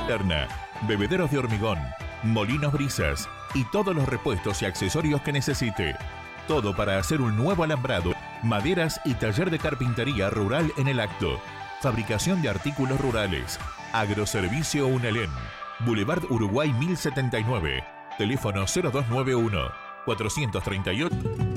Terna, bebederos de hormigón, molinos brisas y todos los repuestos y accesorios que necesite. Todo para hacer un nuevo alambrado, maderas y taller de carpintería rural en el acto. Fabricación de artículos rurales. Agroservicio Unelén. Boulevard Uruguay 1079. Teléfono 0291 438